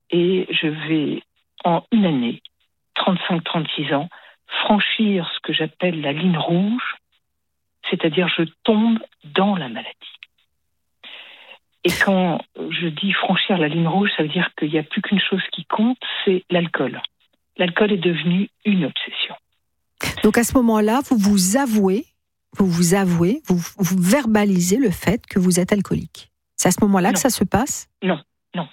et je vais, en une année, 35-36 ans, franchir ce que j'appelle la ligne rouge, c'est-à-dire je tombe dans la maladie. Et quand je dis franchir la ligne rouge, ça veut dire qu'il n'y a plus qu'une chose qui compte, c'est l'alcool. L'alcool est devenu une obsession. Donc à ce moment-là, vous avouez, vous verbalisez le fait que vous êtes alcoolique. C'est à ce moment-là que ça se passe ? Non,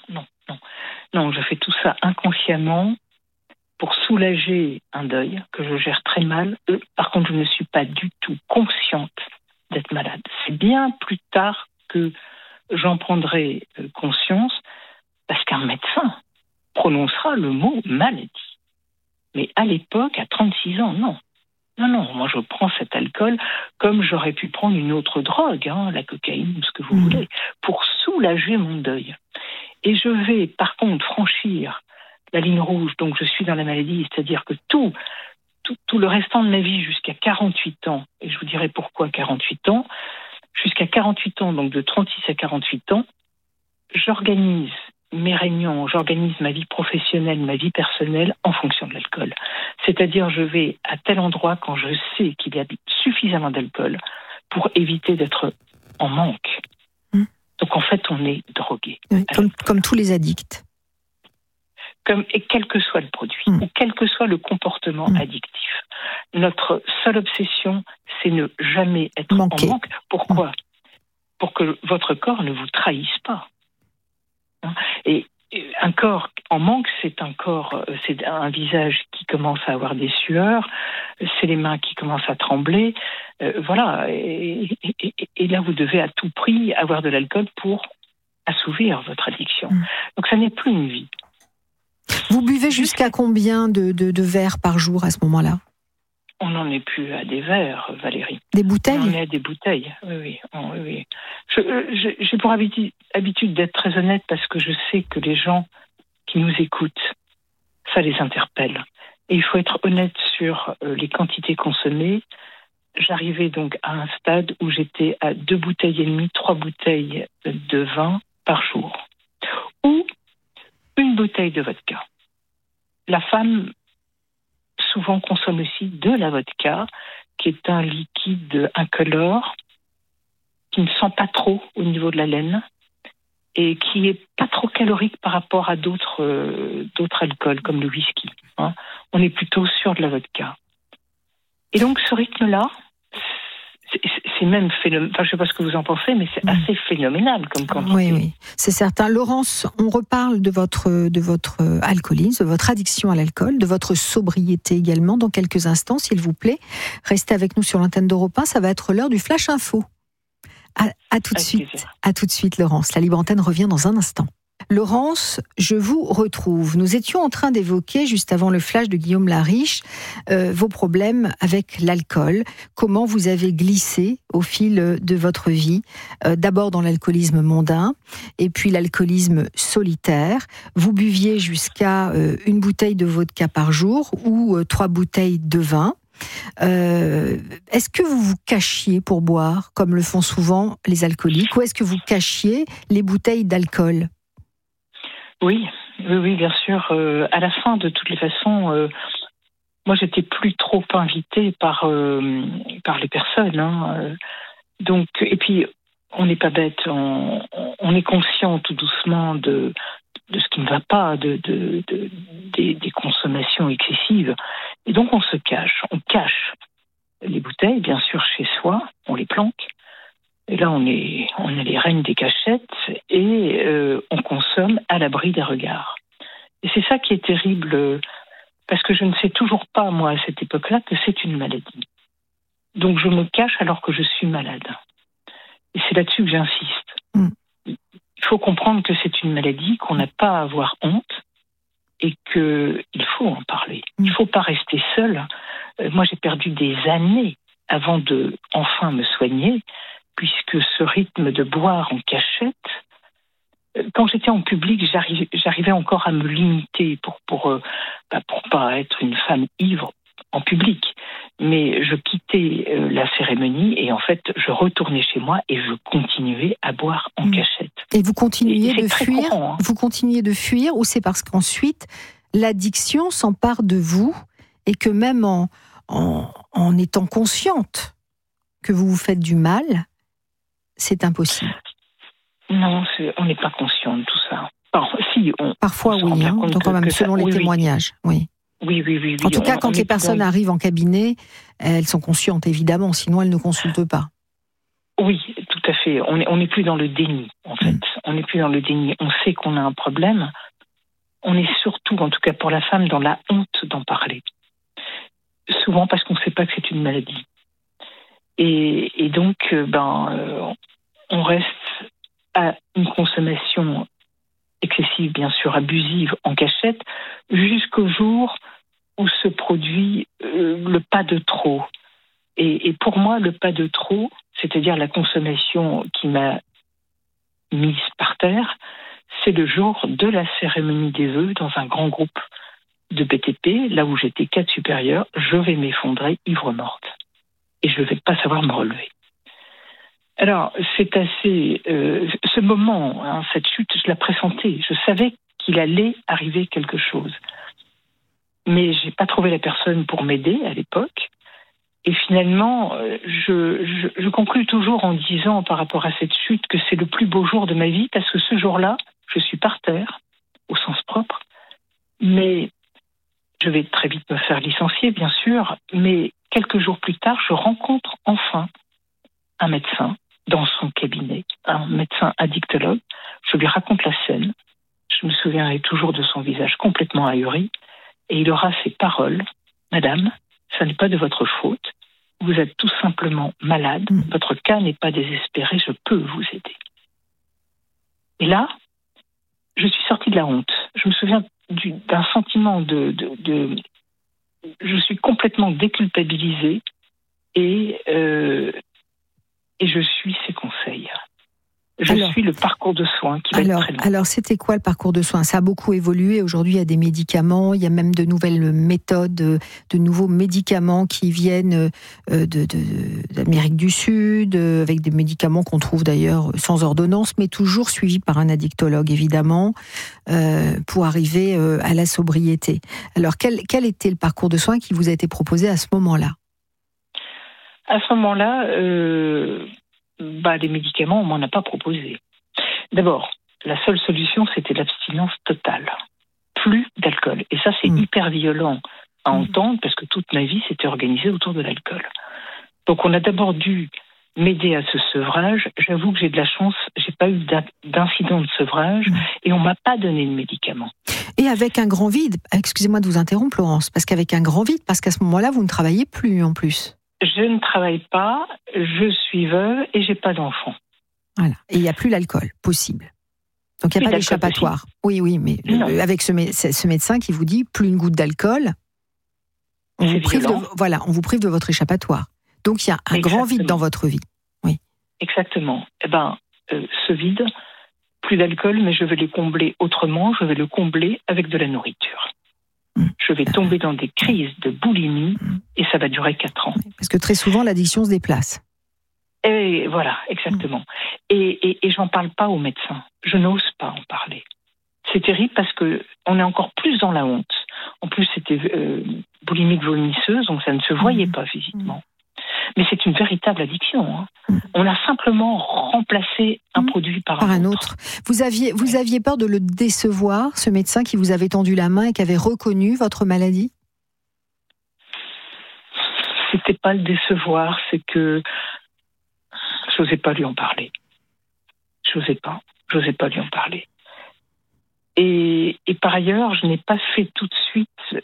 je fais tout ça inconsciemment pour soulager un deuil que je gère très mal. Par contre, je ne suis pas du tout consciente d'être malade. C'est bien plus tard que j'en prendrai conscience, parce qu'un médecin prononcera le mot maladie. Mais à l'époque, à 36 ans, non. Moi je prends cet alcool comme j'aurais pu prendre une autre drogue, la cocaïne ou ce que vous voulez, pour soulager mon deuil. Et je vais par contre franchir la ligne rouge, donc je suis dans la maladie, c'est-à-dire que tout le restant de ma vie jusqu'à 48 ans, et je vous dirai pourquoi 48 ans, jusqu'à 48 ans, donc de 36 à 48 ans, j'organise mes réunions, j'organise ma vie professionnelle, ma vie personnelle en fonction de l'alcool. C'est-à-dire, je vais à tel endroit quand je sais qu'il y a suffisamment d'alcool pour éviter d'être en manque. Donc en fait, on est drogué. Oui, comme tous les addicts. Et quel que soit le produit, ou quel que soit le comportement addictif. Notre seule obsession, c'est ne jamais être en manque. Pourquoi ? Pour que votre corps ne vous trahisse pas. Et un corps en manque, c'est un visage qui commence à avoir des sueurs, c'est les mains qui commencent à trembler, voilà. Et là, vous devez à tout prix avoir de l'alcool pour assouvir votre addiction. Donc, ça n'est plus une vie. Vous buvez jusqu'à combien de verres par jour à ce moment-là ? On n'en est plus à des verres, Valérie. Des bouteilles ? On est à des bouteilles, oui. J'ai pour habitude d'être très honnête parce que je sais que les gens qui nous écoutent, ça les interpelle. Et il faut être honnête sur les quantités consommées. J'arrivais donc à un stade où j'étais à 2,5 bouteilles, 3 bouteilles de vin par jour. Ou 1 bouteille de vodka. La femme souvent consomme aussi de la vodka, qui est un liquide incolore, qui ne sent pas trop au niveau de la laine, et qui est pas trop calorique par rapport à d'autres alcools, comme le whisky. On est plutôt sur de la vodka. Et donc ce rythme-là, c'est même phénoménal. Enfin, je ne sais pas ce que vous en pensez, mais c'est assez phénoménal comme quantité. Oui, c'est certain. Laurence, on reparle de votre alcoolisme, de votre addiction à l'alcool, de votre sobriété également dans quelques instants, s'il vous plaît. Restez avec nous sur l'antenne d'Europe 1, ça va être l'heure du Flash Info. À tout de suite. À tout de suite, Laurence. La Libre Antenne revient dans un instant. Laurence, je vous retrouve. Nous étions en train d'évoquer, juste avant le flash de Guillaume Lariche, vos problèmes avec l'alcool, comment vous avez glissé au fil de votre vie, d'abord dans l'alcoolisme mondain, et puis l'alcoolisme solitaire. Vous buviez jusqu'à 1 bouteille de vodka par jour ou 3 bouteilles de vin. Est-ce que vous vous cachiez pour boire, comme le font souvent les alcooliques, ou est-ce que vous cachiez les bouteilles d'alcool ? Oui, bien sûr. À la fin, de toutes les façons, moi, j'étais plus trop invitée par les personnes. Donc, et puis, on n'est pas bête. On est conscient tout doucement de ce qui ne va pas, des consommations excessives. Et donc, on se cache. On cache les bouteilles, bien sûr, chez soi. On les planque. Et là, on est les reines des cachettes et on consomme à l'abri des regards. Et c'est ça qui est terrible, parce que je ne sais toujours pas, moi, à cette époque-là, que c'est une maladie. Donc, je me cache alors que je suis malade. Et c'est là-dessus que j'insiste. Il faut comprendre que c'est une maladie, qu'on n'a pas à avoir honte et qu'il faut en parler. Il ne faut pas rester seul. Moi, j'ai perdu des années avant de enfin me soigner, puisque ce rythme de boire en cachette, quand j'étais en public, j'arrivais encore à me limiter pour pas être une femme ivre en public. Mais je quittais la cérémonie et en fait, je retournais chez moi et je continuais à boire en cachette. Et vous continuiez de fuir courant, hein. Vous continuiez de fuir, ou c'est parce qu'ensuite l'addiction s'empare de vous et que même en étant consciente que vous vous faites du mal, c'est impossible? Non, on n'est pas conscient de tout ça. Parfois, oui, hein, donc quand même, selon les témoignages, oui. Oui. En tout cas, quand les personnes arrivent en cabinet, elles sont conscientes, évidemment, sinon elles ne consultent pas. Oui, tout à fait. On n'est plus dans le déni, en fait. On n'est plus dans le déni. On sait qu'on a un problème. On est surtout, en tout cas pour la femme, dans la honte d'en parler. Souvent parce qu'on ne sait pas que c'est une maladie. Et donc, on reste à une consommation excessive, bien sûr, abusive, en cachette, jusqu'au jour où se produit le pas de trop. Et pour moi, le pas de trop, c'est-à-dire la consommation qui m'a mise par terre, c'est le jour de la cérémonie des vœux dans un grand groupe de BTP, là où j'étais cadre supérieur. Je vais m'effondrer ivre morte. Et je ne vais pas savoir me relever. Alors, c'est assez... ce moment, hein, cette chute, je la pressentais. Je savais qu'il allait arriver quelque chose. Mais je n'ai pas trouvé la personne pour m'aider à l'époque. Et finalement, je conclue toujours en disant par rapport à cette chute que c'est le plus beau jour de ma vie parce que ce jour-là, je suis par terre, au sens propre. Mais je vais très vite me faire licencier, bien sûr. Mais quelques jours plus tard, je rencontre enfin un médecin dans son cabinet, un médecin addictologue. Je lui raconte la scène. Je me souviendrai toujours de son visage complètement ahuri. Et il aura ces paroles. « Madame, ça n'est pas de votre faute. Vous êtes tout simplement malade. Votre cas n'est pas désespéré. Je peux vous aider. » Et là, je suis sortie de la honte. Je me souviens d'un sentiment je suis complètement déculpabilisée et je suis ses conseils. Je suis le parcours de soins qui va être très long. Alors, c'était quoi le parcours de soins? Ça a beaucoup évolué. Aujourd'hui, il y a des médicaments, il y a même de nouvelles méthodes, de nouveaux médicaments qui viennent d'Amérique du Sud, avec des médicaments qu'on trouve d'ailleurs sans ordonnance, mais toujours suivis par un addictologue, évidemment, pour arriver à la sobriété. Alors, quel était le parcours de soins qui vous a été proposé à ce moment-là? À ce moment-là, les médicaments, on m'en a pas proposé. D'abord, la seule solution, c'était l'abstinence totale. Plus d'alcool. Et ça, c'est hyper violent à entendre parce que toute ma vie s'était organisée autour de l'alcool. Donc, on a d'abord dû m'aider à ce sevrage. J'avoue que j'ai de la chance, j'ai pas eu d'incident de sevrage et on m'a pas donné de médicaments. Et avec un grand vide, excusez-moi de vous interrompre, Laurence, parce qu'avec un grand vide, parce qu'à ce moment-là, vous ne travaillez plus en plus. Je ne travaille pas, je suis veuve et j'ai pas d'enfant. Voilà. Et il n'y a plus l'alcool possible. Donc il n'y a pas d'échappatoire. Oui, mais avec ce médecin qui vous dit plus une goutte d'alcool, on vous prive de votre échappatoire. Donc il y a un grand vide dans votre vie. Oui. Exactement. Ce vide, plus d'alcool, mais je vais le combler autrement. Je vais le combler avec de la nourriture. Je vais tomber dans des crises de boulimie et ça va durer 4 ans. Parce que très souvent, l'addiction se déplace. Et voilà, exactement. Et j'en parle pas aux médecins. Je n'ose pas en parler. C'est terrible parce que on est encore plus dans la honte. En plus, c'était boulimique vomisseuse, donc ça ne se voyait pas physiquement. Mais c'est une véritable addiction. Hein. On a simplement remplacé un produit par un autre. Vous aviez peur de le décevoir, ce médecin qui vous avait tendu la main et qui avait reconnu votre maladie? C'était pas le décevoir, c'est que j'osais pas lui en parler. J'osais pas lui en parler. Et par ailleurs, je n'ai pas fait tout de suite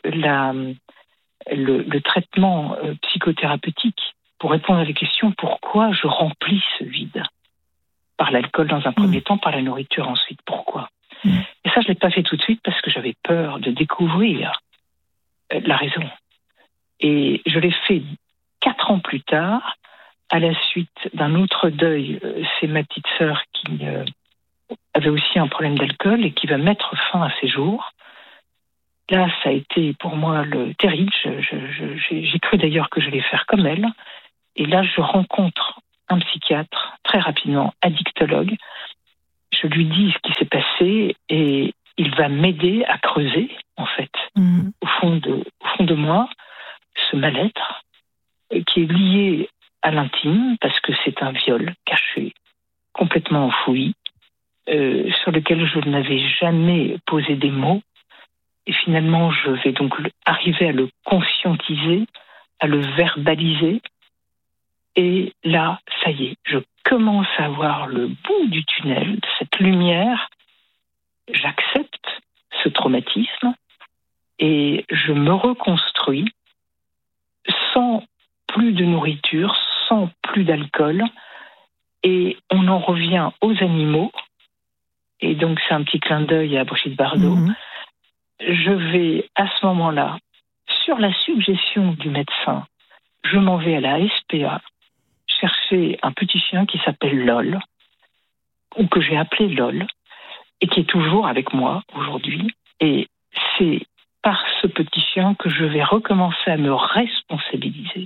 le traitement psychothérapeutique pour répondre à la question pourquoi je remplis ce vide. Par l'alcool dans un premier temps, par la nourriture ensuite. Pourquoi? Et ça, je ne l'ai pas fait tout de suite parce que j'avais peur de découvrir la raison. Et je l'ai fait 4 ans plus tard, à la suite d'un autre deuil. C'est ma petite sœur qui avait aussi un problème d'alcool et qui va mettre fin à ses jours. là, ça a été pour moi terrible. J'ai cru d'ailleurs que j'allais faire comme elle. Et là, je rencontre un psychiatre, très rapidement, addictologue. Je lui dis ce qui s'est passé et il va m'aider à creuser, en fait, au fond de moi, ce mal-être qui est lié à l'intime, parce que c'est un viol caché, complètement enfoui, sur lequel je n'avais jamais posé des mots. Et finalement, je vais donc arriver à le conscientiser, à le verbaliser. Et là, ça y est, je commence à voir le bout du tunnel, cette lumière. J'accepte ce traumatisme et je me reconstruis sans plus de nourriture, sans plus d'alcool. Et on en revient aux animaux. Et donc, c'est un petit clin d'œil à Brigitte Bardot. Je vais, à ce moment-là, sur la suggestion du médecin, je m'en vais à la SPA chercher un petit chien qui s'appelle Lol, ou que j'ai appelé Lol, et qui est toujours avec moi aujourd'hui. Et c'est par ce petit chien que je vais recommencer à me responsabiliser.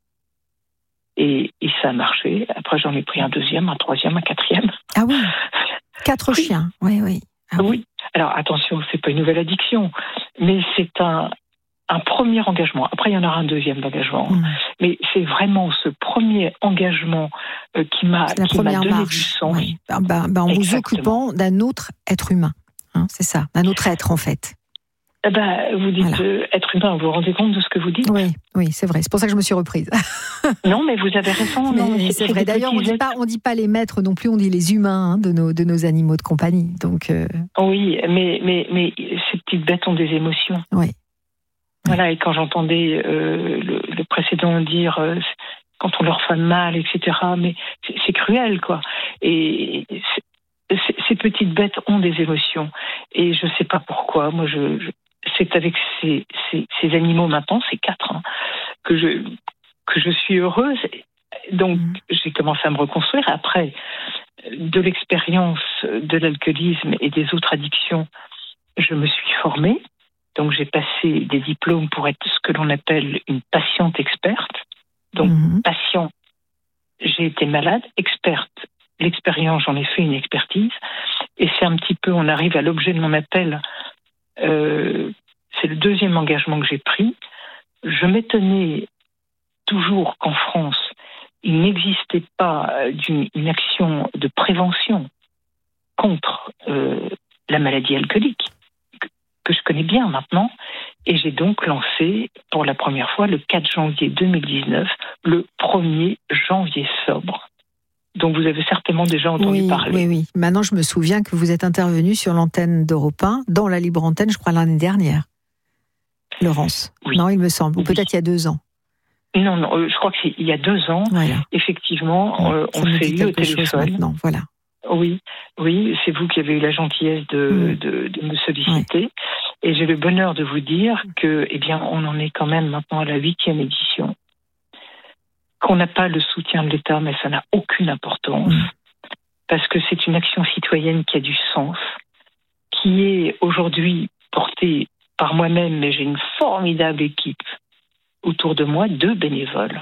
Et ça a marché. Après, j'en ai pris un deuxième, un troisième, un quatrième. Ah oui, 4 chiens, oui. Ah oui. Alors, attention, c'est pas une nouvelle addiction, mais c'est un premier engagement. Après, il y en aura un deuxième d'engagement. Mais c'est vraiment ce premier engagement qui m'a donné marche, du sens. Oui. En vous occupant d'un autre être humain. Hein, c'est ça, d'un autre être, en fait. Vous dites être humain, vous vous rendez compte de ce que vous dites ? Oui, c'est vrai. C'est pour ça que je me suis reprise. Non, mais vous avez raison. Mais c'est vrai. D'ailleurs, on dit pas les maîtres non plus, on dit les humains de nos animaux de compagnie. Donc. Oui, mais ces petites bêtes ont des émotions. Oui. Voilà, et quand j'entendais le précédent dire quand on leur fait mal, etc., mais c'est cruel, quoi. Et ces petites bêtes ont des émotions. Et je ne sais pas pourquoi. Moi, c'est avec ces animaux maintenant, ces 4, que je suis heureuse. Donc, j'ai commencé à me reconstruire. Après, de l'expérience de l'alcoolisme et des autres addictions, je me suis formée. Donc, j'ai passé des diplômes pour être ce que l'on appelle une patiente experte. Donc, patient, j'ai été malade, experte. L'expérience, j'en ai fait une expertise. Et c'est un petit peu, on arrive à l'objet de mon appel. C'est le deuxième engagement que j'ai pris. Je m'étonnais toujours qu'en France, il n'existait pas une action de prévention contre la maladie alcoolique, que je connais bien maintenant. Et j'ai donc lancé, pour la première fois, le 4 janvier 2019, le 1er janvier sobre, dont vous avez certainement déjà entendu parler. Oui. Maintenant, je me souviens que vous êtes intervenue sur l'antenne d'Europe 1, dans la libre antenne, je crois, l'année dernière. Laurence. Oui. Non, il me semble. Ou peut-être il y a 2 ans. Non, je crois qu'il y a 2 ans. Voilà. Effectivement, on s'est eu au téléphone. Maintenant, voilà. Oui, c'est vous qui avez eu la gentillesse de me solliciter. Et j'ai le bonheur de vous dire que, on en est quand même maintenant à la 8e édition. Qu'on n'a pas le soutien de l'État, mais ça n'a aucune importance. Parce que c'est une action citoyenne qui a du sens, qui est aujourd'hui portée par moi-même, mais j'ai une formidable équipe autour de moi, 2 bénévoles.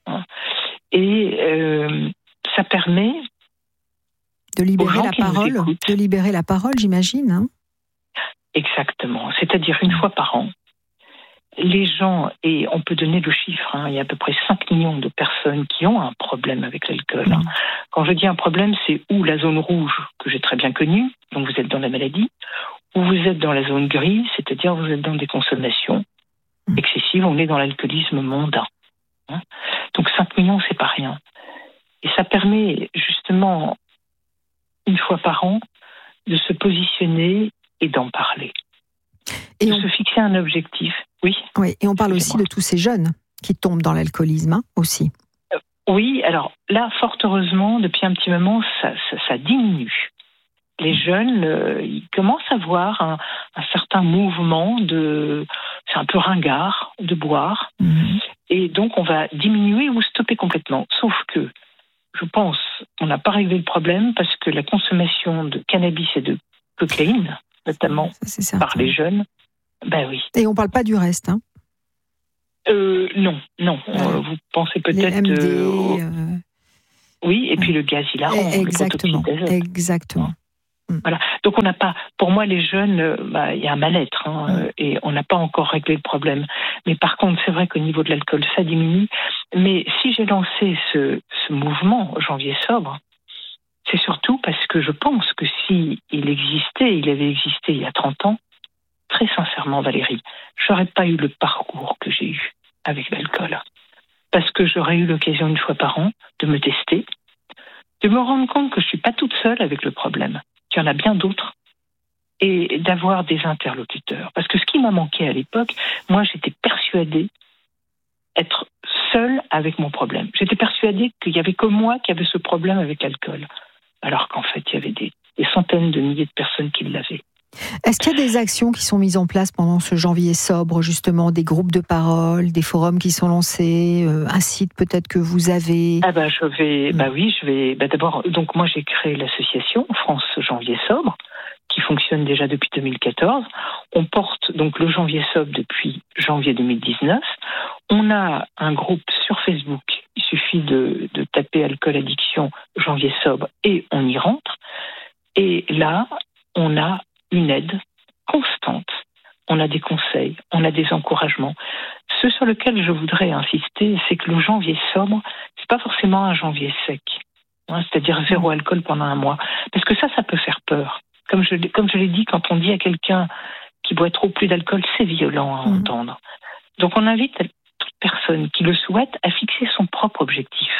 Et ça permet de libérer la parole, j'imagine. Hein. Exactement. C'est-à-dire une fois par an, les gens, et on peut donner le chiffre, il y a à peu près 5 millions de personnes qui ont un problème avec l'alcool. Quand je dis un problème, c'est ou la zone rouge, que j'ai très bien connue, donc vous êtes dans la maladie, ou vous êtes dans la zone grise, c'est-à-dire vous êtes dans des consommations excessives, on est dans l'alcoolisme mondain. Donc 5 millions, c'est pas rien. Et ça permet justement, une fois par an, de se positionner et d'en parler. Et de se fixer un objectif. Oui, et on parle aussi de tous ces jeunes qui tombent dans l'alcoolisme aussi. Oui, alors là, fort heureusement, depuis un petit moment, ça diminue. Les jeunes, ils commencent à voir un certain mouvement c'est un peu ringard, de boire. Et donc, on va diminuer ou stopper complètement. Sauf que, je pense, on n'a pas réglé le problème parce que la consommation de cannabis et de cocaïne, notamment par les jeunes, Ben oui. Et on ne parle pas du reste, hein? Non. Vous pensez peut-être... Les MD, Oui, et puis le gaz hilarant. Exactement. Voilà. Donc on n'a pas, pour moi les jeunes, il y a un mal-être et on n'a pas encore réglé le problème. Mais par contre, c'est vrai qu'au niveau de l'alcool, ça diminue. Mais si j'ai lancé ce mouvement Janvier sobre, c'est surtout parce que je pense que si il avait existé il y a 30 ans, très sincèrement Valérie, j'aurais pas eu le parcours que j'ai eu avec l'alcool. Parce que j'aurais eu l'occasion une fois par an de me tester, de me rendre compte que je suis pas toute seule avec le problème, qu'il y en a bien d'autres, et d'avoir des interlocuteurs. Parce que ce qui m'a manqué à l'époque, moi j'étais persuadée être seule avec mon problème. J'étais persuadée qu'il y avait que moi qui avait ce problème avec l'alcool, alors qu'en fait il y avait des centaines de milliers de personnes qui l'avaient. Est-ce qu'il y a des actions qui sont mises en place pendant ce janvier sobre, justement, des groupes de parole, des forums qui sont lancés, un site peut-être que vous avez? Je vais. D'abord, donc moi j'ai créé l'association France Janvier sobre, qui fonctionne déjà depuis 2014. On porte donc le janvier sobre depuis janvier 2019. On a un groupe sur Facebook. Il suffit de taper alcool addiction janvier sobre et on y rentre. Et là, on a une aide constante. On a des conseils, on a des encouragements. Ce sur lequel je voudrais insister, c'est que le janvier sobre, c'est pas forcément un janvier sec, c'est-à-dire 0 alcool pendant un mois, parce que ça peut faire peur. Comme je l'ai dit, quand on dit à quelqu'un qui boit trop plus d'alcool, c'est violent à entendre. Donc on invite toute personne qui le souhaite à fixer son propre objectif.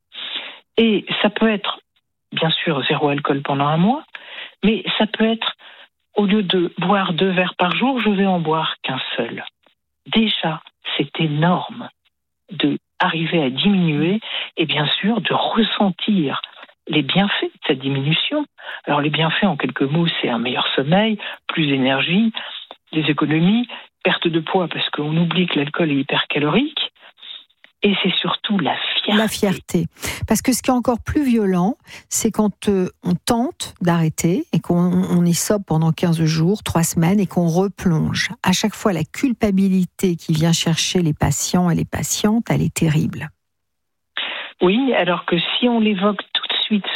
Et ça peut être, bien sûr, 0 alcool pendant un mois, mais ça peut être, au lieu de boire 2 verres par jour, je vais en boire qu'un seul. Déjà, c'est énorme d'arriver à diminuer et bien sûr de ressentir les bienfaits de cette diminution. Alors les bienfaits, en quelques mots, c'est un meilleur sommeil, plus d'énergie, des économies, perte de poids parce qu'on oublie que l'alcool est hypercalorique. Et c'est surtout la fierté. La fierté. Parce que ce qui est encore plus violent, c'est quand on tente d'arrêter et qu'on est sobre pendant 15 jours, 3 semaines et qu'on replonge. À chaque fois, la culpabilité qui vient chercher les patients et les patientes, elle est terrible. Oui, alors que si on l'évoque tout de suite,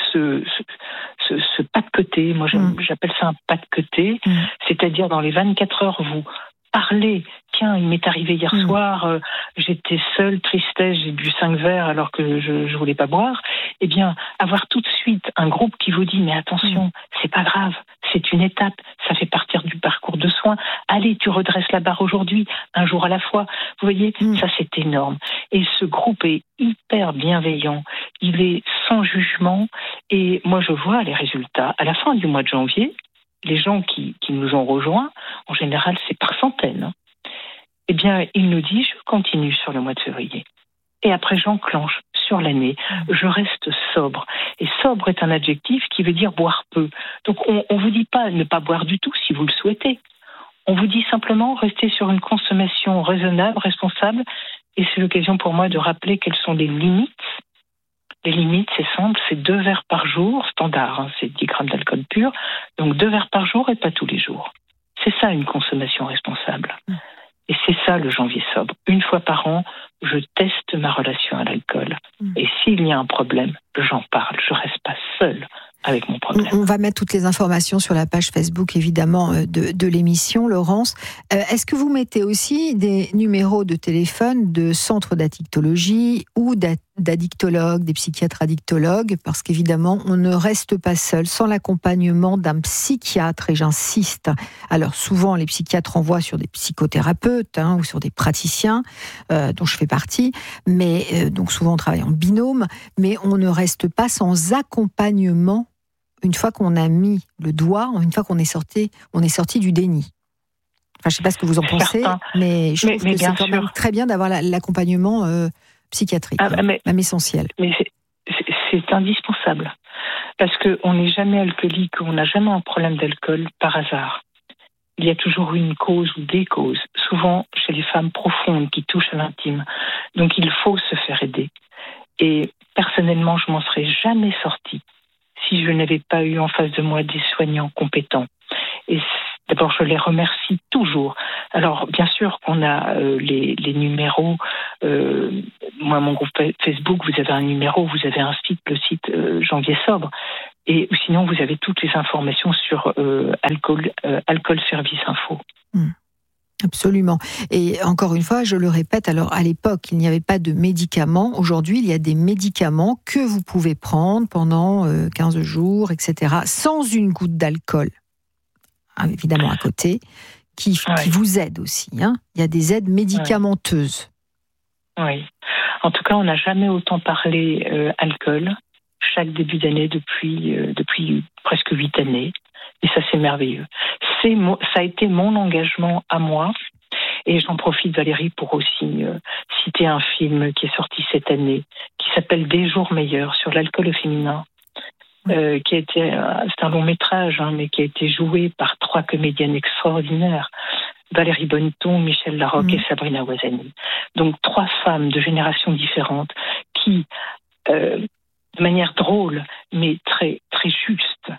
ce pas de côté, moi j'appelle ça un pas de côté, c'est-à-dire dans les 24 heures, vous parlez. Tiens, il m'est arrivé hier soir, j'étais seule, tristesse, j'ai bu 5 verres alors que je voulais pas boire. Eh bien, avoir tout de suite un groupe qui vous dit mais attention, c'est pas grave, c'est une étape, ça fait partie du parcours de soins. Allez, tu redresses la barre aujourd'hui, un jour à la fois. Vous voyez, ça c'est énorme. Et ce groupe est hyper bienveillant, il est sans jugement. Et moi je vois les résultats. À la fin du mois de janvier, les gens qui nous ont rejoints, en général c'est par centaines, eh bien, il nous dit, je continue sur le mois de février. Et après, j'enclenche sur l'année. Je reste sobre. Et sobre est un adjectif qui veut dire boire peu. Donc, on vous dit pas ne pas boire du tout si vous le souhaitez. On vous dit simplement rester sur une consommation raisonnable, responsable. Et c'est l'occasion pour moi de rappeler quelles sont les limites. Les limites, c'est simple, c'est 2 verres par jour, standard, c'est 10 grammes d'alcool pur. Donc 2 verres par jour et pas tous les jours. C'est ça une consommation responsable. Et c'est ça le janvier sobre. Une fois par an, je teste ma relation à l'alcool. Et s'il y a un problème, j'en parle. Je reste pas seule avec mon problème. On va mettre toutes les informations sur la page Facebook, évidemment, de l'émission, Laurence. Est-ce que vous mettez aussi des numéros de téléphone de centres d'addictologie ou d'addictologues, des psychiatres addictologues? Parce qu'évidemment, on ne reste pas seul sans l'accompagnement d'un psychiatre, et j'insiste. Alors souvent, les psychiatres renvoient sur des psychothérapeutes ou sur des praticiens, dont je fais partie, mais donc souvent on travaille en binôme, mais on ne reste pas sans accompagnement une fois qu'on a mis le doigt, une fois qu'on est sorti du déni. Enfin, je ne sais pas ce que vous en pensez, mais je trouve que c'est quand même très bien d'avoir l'accompagnement psychiatrique, même essentiel. Mais c'est indispensable, parce qu'on n'est jamais alcoolique, on n'a jamais un problème d'alcool par hasard. Il y a toujours une cause ou des causes, souvent chez les femmes profondes qui touchent à l'intime. Donc il faut se faire aider. Et personnellement, je m'en serais jamais sortie si je n'avais pas eu en face de moi des soignants compétents. Et D'abord, je les remercie toujours. Alors, bien sûr qu'on a les numéros. Moi, mon groupe Facebook, vous avez un numéro, vous avez un site, le site Janvier Sobre. Et sinon, vous avez toutes les informations sur Alcool Service Info. Absolument. Et encore une fois, je le répète, alors à l'époque, il n'y avait pas de médicaments. Aujourd'hui, il y a des médicaments que vous pouvez prendre pendant 15 jours, etc., sans une goutte d'alcool, évidemment à côté, qui vous aident aussi. Hein. Il y a des aides médicamenteuses. Oui. En tout cas, on n'a jamais autant parlé alcool chaque début d'année depuis presque 8 années. Et ça, c'est merveilleux. Ça a été mon engagement à moi. Et j'en profite, Valérie, pour aussi citer un film qui est sorti cette année, qui s'appelle Des jours meilleurs, sur l'alcool au féminin. C'est un long métrage, mais qui a été joué par 3 comédiennes extraordinaires. Valérie Bonneton, Michel Larocque et Sabrina Ouazani. Donc 3 femmes de générations différentes qui, de manière drôle, mais très, très juste,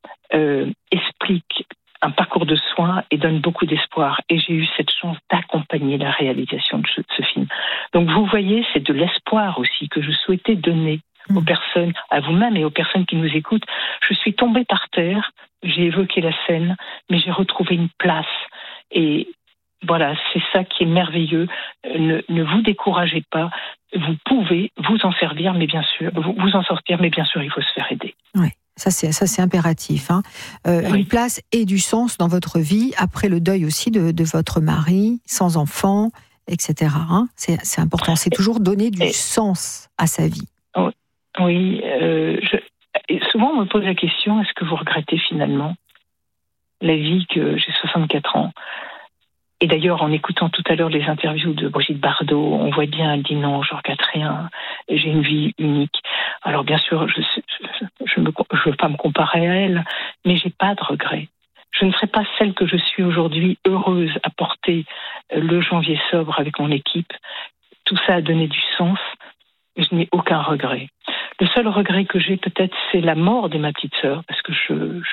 expliquent un parcours de soins et donnent beaucoup d'espoir. Et j'ai eu cette chance d'accompagner la réalisation de ce film. Donc vous voyez, c'est de l'espoir aussi que je souhaitais donner aux personnes, à vous-même et aux personnes qui nous écoutent. Je suis tombée par terre, j'ai évoqué la scène, mais j'ai retrouvé une place. Et voilà, c'est ça qui est merveilleux. Ne vous découragez pas. Vous pouvez vous en servir, mais bien sûr, vous en sortir, mais bien sûr, il faut se faire aider. Oui. Ça c'est impératif. Hein. Une place et du sens dans votre vie, après le deuil aussi de votre mari, sans enfant, etc. Hein. C'est important. C'est toujours donner du sens à sa vie. Oui. Souvent, on me pose la question, est-ce que vous regrettez finalement la vie que j'ai 64 ans ? Et d'ailleurs, en écoutant tout à l'heure les interviews de Brigitte Bardot, on voit bien, elle dit non, je regrette rien, j'ai une vie unique. Alors bien sûr, je veux pas me comparer à elle, mais j'ai pas de regrets. Je ne serais pas celle que je suis aujourd'hui, heureuse à porter le Janvier Sobre avec mon équipe. Tout ça a donné du sens, et je n'ai aucun regret. Le seul regret que j'ai peut-être, c'est la mort de ma petite sœur, parce que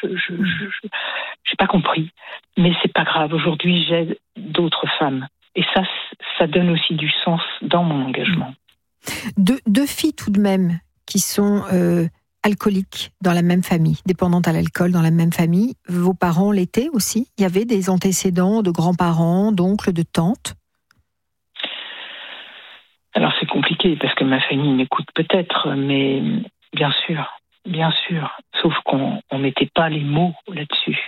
j'ai pas compris. Mais c'est pas grave. Aujourd'hui, j'aide d'autres femmes. Et ça donne aussi du sens dans mon engagement. 2 filles tout de même qui sont alcooliques dans la même famille, dépendantes à l'alcool dans la même famille. Vos parents l'étaient aussi ? Il y avait des antécédents de grands-parents, d'oncles, de tantes ? Alors c'est compliqué parce que ma famille m'écoute peut-être, mais bien sûr. Sauf qu'on mettait pas les mots là-dessus.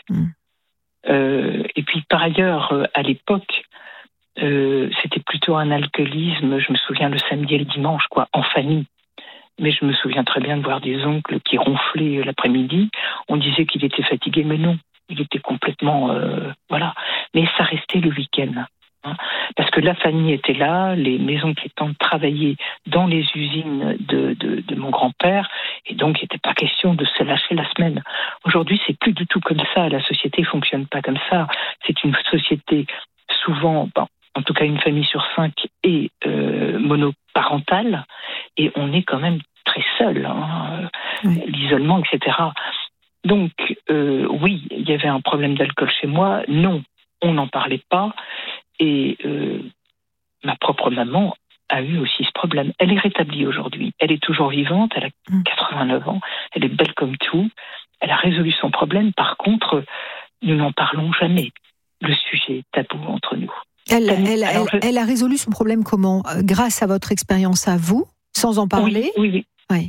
Et puis par ailleurs, à l'époque, c'était plutôt un alcoolisme. Je me souviens le samedi et le dimanche, en famille. Mais je me souviens très bien de voir des oncles qui ronflaient l'après-midi. On disait qu'il était fatigué, mais non, il était complètement voilà. Mais ça restait le week-end. Parce que la famille était là, mes oncles et tantes travaillaient dans les usines de mon grand-père, et donc il n'était pas question de se lâcher la semaine. Aujourd'hui, c'est plus du tout comme ça, la société fonctionne pas comme ça. C'est une société souvent, en tout cas une famille sur 5 est monoparentale, et on est quand même très seul, l'isolement, etc. Donc, oui, il y avait un problème d'alcool chez moi, non, on n'en parlait pas. Et ma propre maman a eu aussi ce problème. Elle est rétablie aujourd'hui. Elle est toujours vivante. Elle a 89 ans. Elle est belle comme tout. Elle a résolu son problème. Par contre, nous n'en parlons jamais. Le sujet est tabou entre nous. Elle a résolu son problème comment ? Grâce à votre expérience à vous, sans en parler ? Oui.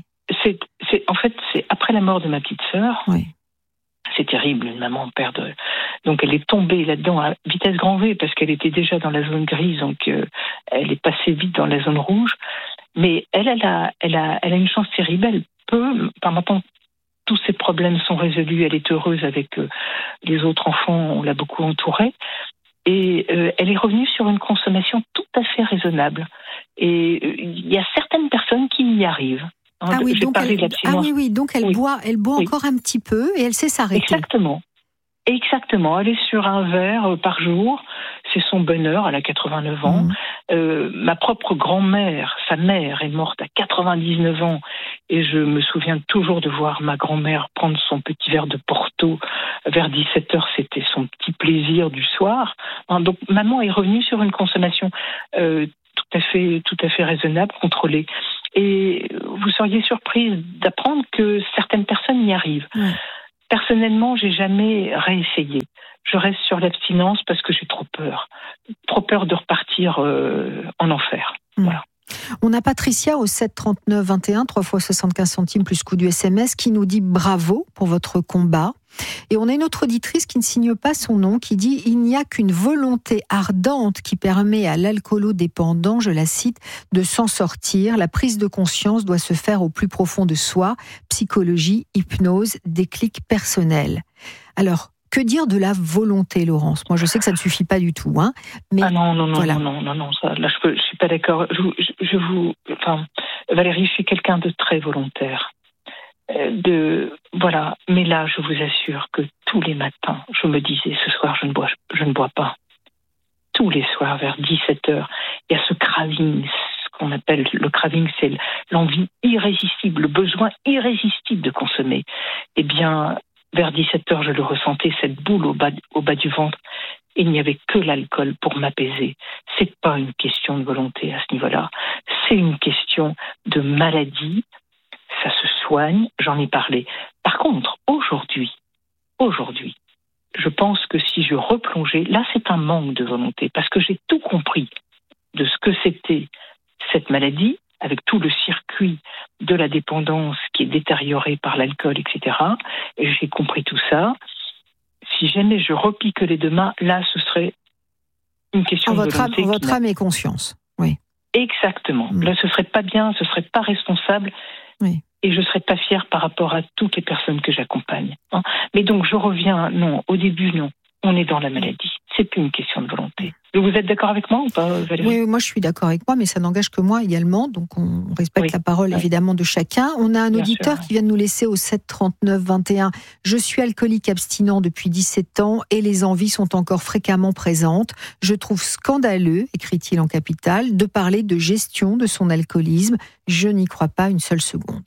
En fait, c'est après la mort de ma petite sœur. Oui. C'est terrible, une maman perd. Donc elle est tombée là-dedans à vitesse grand V parce qu'elle était déjà dans la zone grise, donc elle est passée vite dans la zone rouge. Mais elle a une chance terrible. Elle peut, maintenant, tous ses problèmes sont résolus. Elle est heureuse avec les autres enfants. On l'a beaucoup entourée. Et elle est revenue sur une consommation tout à fait raisonnable. Et il y a certaines personnes qui y arrivent. Oui, donc elle boit encore un petit peu et elle sait s'arrêter. Exactement. Elle est sur un verre par jour. C'est son bonheur. Elle a 89 ans. Ma propre grand-mère, sa mère, est morte à 99 ans Et je me souviens toujours de voir ma grand-mère prendre son petit verre de Porto vers 17h. C'était son petit plaisir du soir. Donc, maman est revenue sur une consommation tout à fait raisonnable, contrôlée. Et vous seriez surprise d'apprendre que certaines personnes y arrivent. Personnellement, j'ai jamais réessayé. Je reste sur l'abstinence parce que j'ai trop peur de repartir en enfer. Voilà. On a Patricia au 7 39 21, 3 fois 75 centimes plus coût du SMS, qui nous dit bravo pour votre combat. Et on a une autre auditrice qui ne signe pas son nom, qui dit « Il n'y a qu'une volonté ardente qui permet à l'alcoolodépendant, je la cite, de s'en sortir. La prise de conscience doit se faire au plus profond de soi. Psychologie, hypnose, déclic personnel. » Alors, que dire de la volonté, Laurence ? Moi, je sais que ça ne suffit pas du tout, hein. Mais non, voilà. Ça, là, je suis pas d'accord. Valérie, je suis quelqu'un de très volontaire. Voilà. Mais là, je vous assure que tous les matins, je me disais, ce soir, je ne bois pas. Tous les soirs, vers 17h, il y a ce craving, ce qu'on appelle le craving, c'est l'envie irrésistible, le besoin irrésistible de consommer. Eh bien, vers 17h, je le ressentais, cette boule au bas du ventre. Il n'y avait que l'alcool pour m'apaiser. C'est pas une question de volonté à ce niveau-là. C'est une question de maladie. Ça se soigne, j'en ai parlé. Par contre, aujourd'hui, je pense que si je replongeais, là c'est un manque de volonté, parce que j'ai tout compris de ce que c'était cette maladie, avec tout le circuit de la dépendance qui est détérioré par l'alcool, etc. Et j'ai compris tout ça. Si jamais je repique les deux mains, là ce serait une question de volonté. Votre âme et conscience, oui. Exactement. Là ce serait pas bien, ce serait pas responsable. Oui. Et je ne serais pas fière par rapport à toutes les personnes que j'accompagne. Mais donc, je reviens, non, au début, non. On est dans la maladie. C'est plus une question de volonté. Vous êtes d'accord avec moi ou pas, Valérie ? Oui, moi je suis d'accord avec moi, mais ça n'engage que moi également. Donc on respecte la parole évidemment de chacun. On a un auditeur qui vient de nous laisser au 7 39 21. Je suis alcoolique abstinent depuis 17 ans et les envies sont encore fréquemment présentes. Je trouve scandaleux, écrit-il en capitale, de parler de gestion de son alcoolisme. Je n'y crois pas une seule seconde.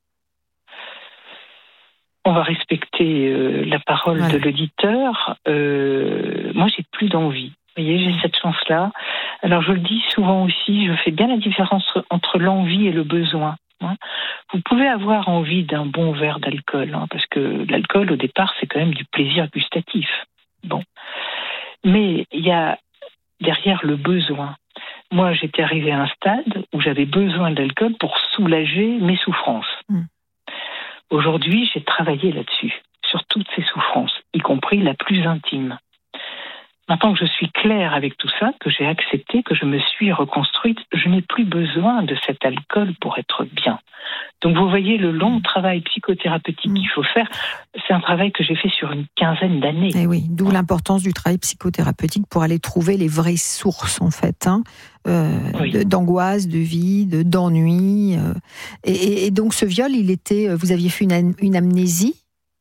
On va respecter la parole de l'auditeur. Moi, j'ai plus d'envie. Vous voyez, j'ai cette chance-là. Alors, je le dis souvent aussi, je fais bien la différence entre l'envie et le besoin. Vous pouvez avoir envie d'un bon verre d'alcool, parce que l'alcool, au départ, c'est quand même du plaisir gustatif. Bon. Mais il y a derrière le besoin. Moi, j'étais arrivée à un stade où j'avais besoin d'alcool pour soulager mes souffrances. Aujourd'hui, j'ai travaillé là-dessus, sur toutes ces souffrances, y compris la plus intime. Maintenant que je suis claire avec tout ça, que j'ai accepté, que je me suis reconstruite, je n'ai plus besoin de cet alcool pour être bien. Donc vous voyez le long travail psychothérapeutique qu'il faut faire, c'est un travail que j'ai fait sur une quinzaine d'années. Et oui, d'où l'importance du travail psychothérapeutique pour aller trouver les vraies sources en fait, d'angoisse, de vide, d'ennui. Et donc ce viol, vous aviez fait une amnésie ?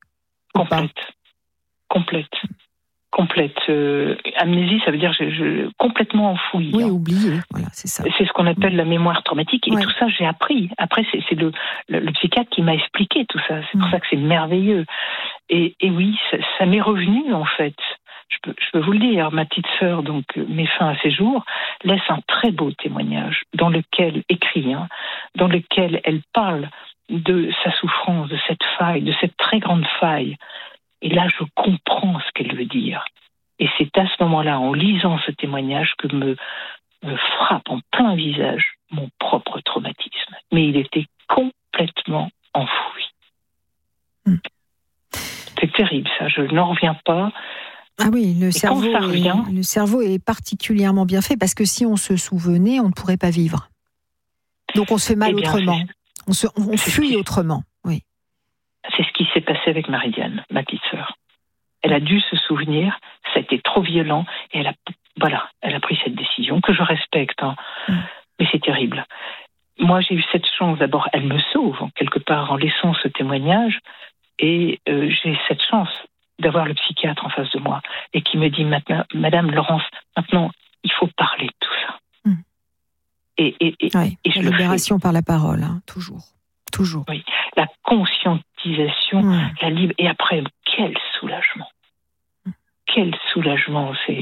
Complète. Amnésie, ça veut dire complètement enfoui. Oui, oublié, voilà, c'est ça. C'est ce qu'on appelle la mémoire traumatique. Et tout ça, j'ai appris. Après, c'est le psychiatre qui m'a expliqué tout ça. C'est pour ça que c'est merveilleux. Et oui, ça m'est revenu, en fait. Je peux vous le dire. Ma petite sœur, donc, met fin à ses jours, laisse un très beau témoignage dans lequel elle parle de sa souffrance, de cette faille, de cette très grande faille. Et là, je comprends ce qu'elle veut dire. Et c'est à ce moment-là, en lisant ce témoignage, que me frappe en plein visage mon propre traumatisme. Mais il était complètement enfoui. C'est terrible, ça. Je n'en reviens pas. Ah oui, le cerveau est particulièrement bien fait, parce que si on se souvenait, on ne pourrait pas vivre. Donc on se fait mal autrement. On fuit autrement, oui. C'est ce qui s'est passé avec Marie-Diane, ma petite sœur. Elle a dû se souvenir, ça a été trop violent, et elle a pris cette décision, que je respecte, mais c'est terrible. Moi, j'ai eu cette chance, d'abord, elle me sauve, quelque part, en laissant ce témoignage, et j'ai cette chance d'avoir le psychiatre en face de moi, et qui me dit maintenant, Madame Laurence, maintenant, il faut parler de tout ça. Et la libération par la parole, toujours. toujours. Oui, la conscientisation, la libre. Et après, quel soulagement. Quel soulagement, c'est...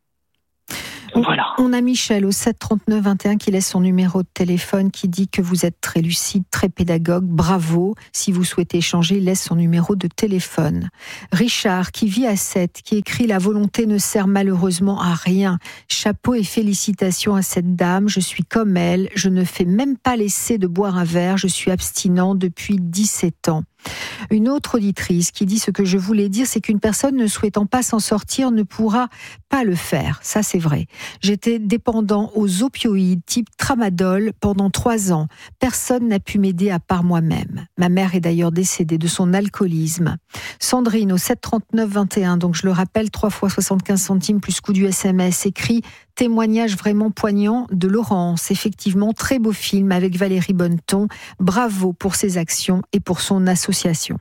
Voilà. On a Michel au 7 39 21 qui laisse son numéro de téléphone, qui dit que vous êtes très lucide, très pédagogue. Bravo. Si vous souhaitez échanger, il laisse son numéro de téléphone. Richard qui vit à 7, qui écrit: la volonté ne sert malheureusement à rien. Chapeau et félicitations à cette dame. Je suis comme elle. Je ne fais même pas l'essai de boire un verre. Je suis abstinent depuis 17 ans. Une autre auditrice qui dit: ce que je voulais dire, c'est qu'une personne ne souhaitant pas s'en sortir ne pourra pas le faire. Ça, c'est vrai. J'étais dépendant aux opioïdes type tramadol pendant 3 ans. Personne n'a pu m'aider à part moi-même. Ma mère est d'ailleurs décédée de son alcoolisme. Sandrine au 7 39 21, donc je le rappelle, 3 fois 75 centimes plus coût du SMS, écrit: témoignage vraiment poignant de Laurence. Effectivement, très beau film avec Valérie Bonneton. Bravo pour ses actions et pour son association.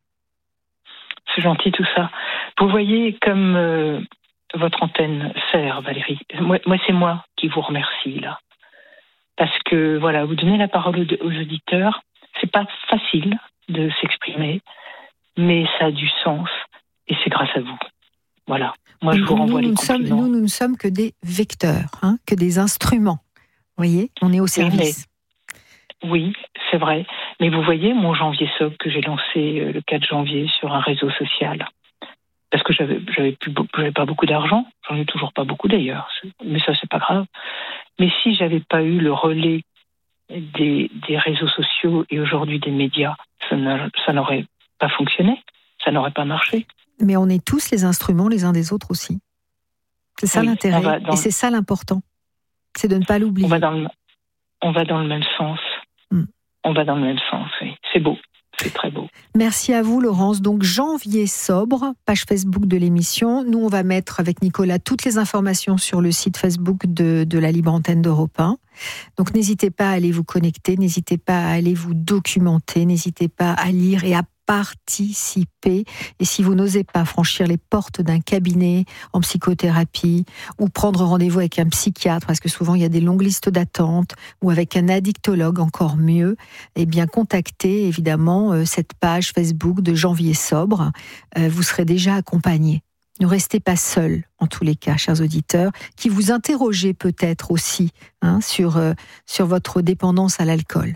C'est gentil tout ça. Vous voyez comme votre antenne sert, Valérie. Moi, c'est moi qui vous remercie là. Parce que voilà, vous donnez la parole aux auditeurs. C'est pas facile de s'exprimer, mais ça a du sens et c'est grâce à vous. Voilà. Moi, je vous renvoie les compliments. Nous ne sommes que des vecteurs, que des instruments. Vous voyez, on est au service. Oui, c'est vrai. Mais vous voyez, mon janvier sobre que j'ai lancé le 4 janvier sur un réseau social, parce que j'avais pas beaucoup d'argent, j'en ai toujours pas beaucoup d'ailleurs, mais ça c'est pas grave. Mais si j'avais pas eu le relais des réseaux sociaux et aujourd'hui des médias, ça n'aurait pas fonctionné, ça n'aurait pas marché. Mais on est tous les instruments les uns des autres aussi. C'est ça l'intérêt, et c'est ça l'important, c'est de ne pas l'oublier. On va dans le même sens. On va dans le même sens, oui. C'est beau, c'est très beau. Merci à vous, Laurence. Donc, janvier sobre, page Facebook de l'émission. Nous, on va mettre avec Nicolas toutes les informations sur le site Facebook de la Libre Antenne d'Europe 1. Donc, n'hésitez pas à aller vous connecter, n'hésitez pas à aller vous documenter, n'hésitez pas à lire et à participer. Et si vous n'osez pas franchir les portes d'un cabinet en psychothérapie ou prendre rendez-vous avec un psychiatre, parce que souvent il y a des longues listes d'attente, ou avec un addictologue, encore mieux, eh bien contactez évidemment cette page Facebook de Janvier sobre. Vous serez déjà accompagné. Ne restez pas seul, en tous les cas, chers auditeurs, qui vous interrogez peut-être aussi sur votre dépendance à l'alcool.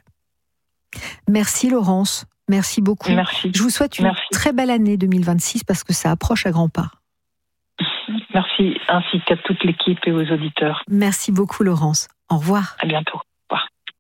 Merci Laurence. Merci beaucoup. Merci. Je vous souhaite une très belle année 2026 parce que ça approche à grands pas. Merci, ainsi qu'à toute l'équipe et aux auditeurs. Merci beaucoup Laurence. Au revoir. À bientôt.